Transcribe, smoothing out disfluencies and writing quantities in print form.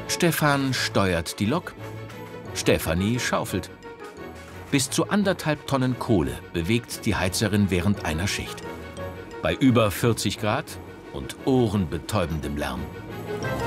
Stefan steuert die Lok, Stefanie schaufelt. Bis zu 1,5 Tonnen Kohle bewegt die Heizerin während einer Schicht. Bei über 40 Grad und ohrenbetäubendem Lärm.